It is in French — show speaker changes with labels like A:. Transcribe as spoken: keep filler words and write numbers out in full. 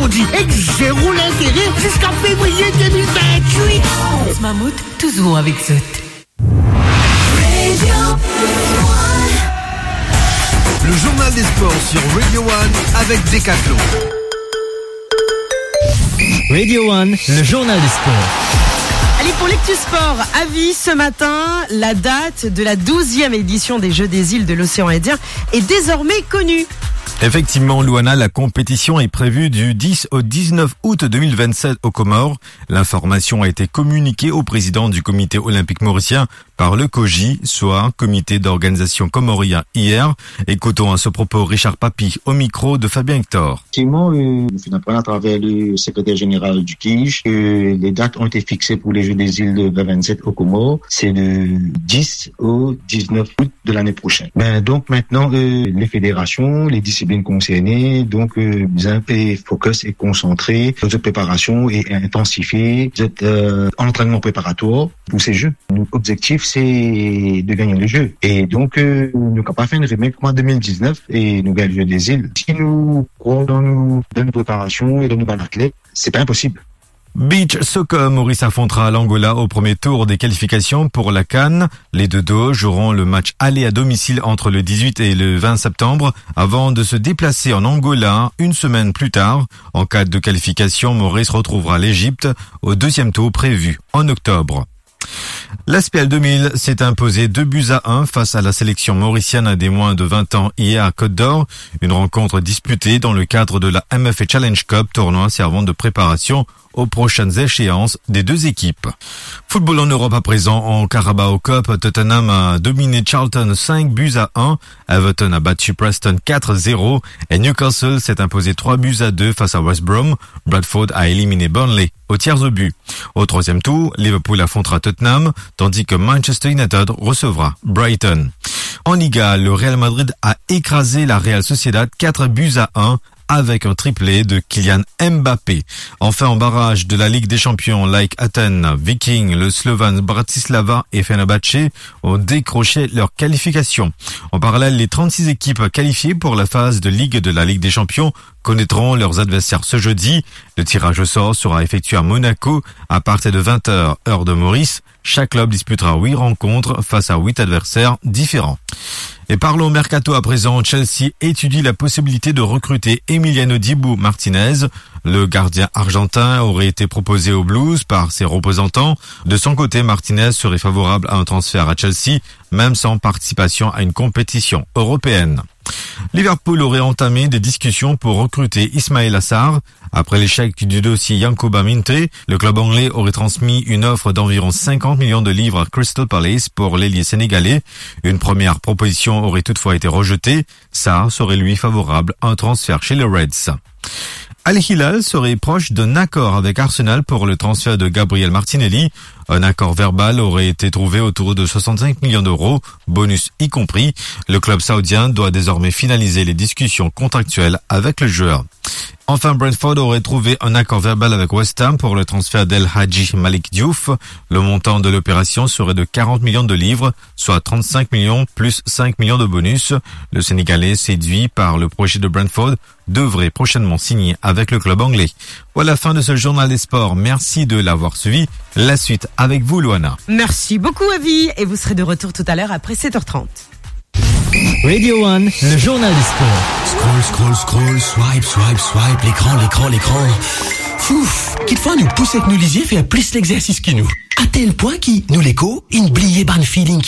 A: dit et que zéro l'intérêt jusqu'à février deux mille vingt-huit.
B: Mammouth, toujours avec Zot.
C: Le journal des sports sur Radio One avec Decathlon.
D: Radio One, le journal des sports.
E: Allez, pour l'actu sport, avis ce matin, la date de la douzième édition des Jeux des îles de l'océan Indien est désormais connue.
F: Effectivement, Luana, la compétition est prévue du dix au dix-neuf août deux mille vingt-sept aux Comores. L'information a été communiquée au président du comité olympique mauricien par le C O J, soit comité d'organisation comorien hier. Écoutons à ce propos Richard Papy au micro de Fabien Hector.
G: Effectivement, euh, nous apprenons à travers le secrétaire général du C I J que les dates ont été fixées pour les Jeux des îles de deux mille vingt-sept aux Comores. C'est le dix au dix-neuf août de l'année prochaine. Ben, donc maintenant, euh, les fédérations, les disciplines concernées, donc euh, bien et focus et concentré sur cette préparation et intensifier cet euh, entraînement préparatoire pour ces Jeux. Notre objectif, c'est de gagner le jeu. Et donc, euh, nous n'avons pas fait une remake en deux mille dix-neuf et nous gagnons le jeu des îles. Si nous croyons dans nos, dans nos préparations et dans nos athlètes, c'est pas impossible.
F: Beach Soccer, Maurice affrontera l'Angola au premier tour des qualifications pour la CAN. Les deux dos joueront le match aller à domicile entre le dix-huit et le vingt septembre avant de se déplacer en Angola une semaine plus tard. En cas de qualification, Maurice retrouvera l'Égypte au deuxième tour prévu en octobre. L'A S P L deux mille s'est imposé deux buts à un face à la sélection mauricienne des moins de vingt ans hier à Côte d'Or. Une rencontre disputée dans le cadre de la M F A Challenge Cup, tournoi servant de préparation aux prochaines échéances des deux équipes. Football en Europe à présent, en Carabao Cup, Tottenham a dominé Charlton cinq buts à un, Everton a battu Preston quatre zéro et Newcastle s'est imposé trois buts à deux face à West Brom. Bradford a éliminé Burnley au tiers au but. Au troisième tour, Liverpool affrontera Tottenham, tandis que Manchester United recevra Brighton. En Liga, le Real Madrid a écrasé la Real Sociedad quatre buts à un avec un triplé de Kylian Mbappé. Enfin, en barrage de la Ligue des Champions, like Athènes, Viking, le Slovan Bratislava et Fenerbahçe ont décroché leur qualification. En parallèle, les trente-six équipes qualifiées pour la phase de Ligue de la Ligue des Champions connaîtront leurs adversaires ce jeudi. Le tirage au sort sera effectué à Monaco à partir de vingt heures, heure de Maurice. Chaque club disputera huit rencontres face à huit adversaires différents. Et parlons mercato à présent. Chelsea étudie la possibilité de recruter Emiliano Dibu Martinez. Le gardien argentin aurait été proposé aux Blues par ses représentants. De son côté, Martinez serait favorable à un transfert à Chelsea, même sans participation à une compétition européenne. Liverpool aurait entamé des discussions pour recruter Ismaïla Assar. Après l'échec du dossier Yankuba Minteh, le club anglais aurait transmis une offre d'environ cinquante millions de livres à Crystal Palace pour l'ailier sénégalais. Une première proposition aurait toutefois été rejetée. Sarr serait lui favorable à un transfert chez les Reds. Al Hilal serait proche d'un accord avec Arsenal pour le transfert de Gabriel Martinelli. Un accord verbal aurait été trouvé autour de soixante-cinq millions d'euros, bonus y compris. Le club saoudien doit désormais finaliser les discussions contractuelles avec le joueur. Enfin, Brentford aurait trouvé un accord verbal avec West Ham pour le transfert d'El Hadji Malik Diouf. Le montant de l'opération serait de quarante millions de livres, soit trente-cinq millions plus cinq millions de bonus. Le Sénégalais, séduit par le projet de Brentford, devrait prochainement signer avec le club anglais. Voilà la fin de ce journal des sports. Merci de l'avoir suivi. La suite avec vous, Luana.
E: Merci beaucoup, Avi. Et vous serez de retour tout à l'heure après sept heures trente.
D: Radio One, le journal des sports.
H: Scroll, scroll, scroll, swipe, swipe, swipe, l'écran, l'écran, l'écran. Fouf, quelquefois nous pousse avec nous lisier fait plus l'exercice que nous. À tel point qu'il nous l'écho, une bliée ban feeling